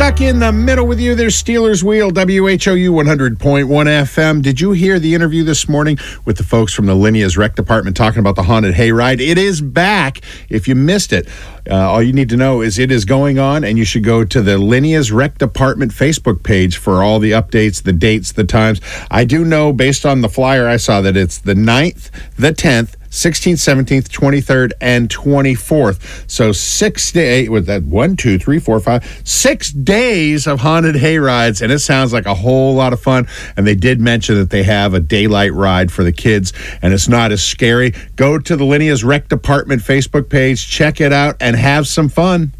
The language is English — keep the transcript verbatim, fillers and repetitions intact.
Back in the middle with you, there's Steelers Wheel, W H O U one hundred point one F M. Did you hear the interview this morning with the folks from the Linnea's Rec Department talking about the haunted hayride? It is back. If you missed it, uh, all you need to know is it is going on, and you should go to the Linnea's Rec Department Facebook page for all the updates, the dates, the times. I do know, based on the flyer I saw, that it's the ninth, the tenth, sixteenth, seventeenth, twenty-third, and twenty-fourth. So six days, with that one, two, three, four, five, six days of haunted hayrides, and it sounds like a whole lot of fun. And they did mention that they have a daylight ride for the kids, and it's not as scary. Go to the Linnea's Rec Department Facebook page, check it out, and have some fun.